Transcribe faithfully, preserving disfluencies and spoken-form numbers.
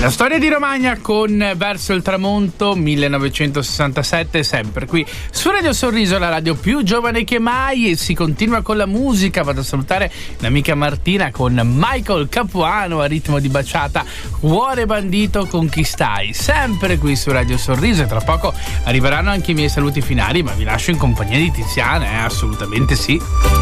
La storia di Romagna con Verso il tramonto millenovecentosessantasette, sempre qui su Radio Sorriso, la radio più giovane che mai, e si continua con la musica. Vado a salutare l'amica Martina con Michael Capuano a ritmo di baciata, Cuore bandito con Chi stai, sempre qui su Radio Sorriso, e tra poco arriveranno anche i miei saluti finali, ma vi lascio in compagnia di Tiziana, eh? Assolutamente sì.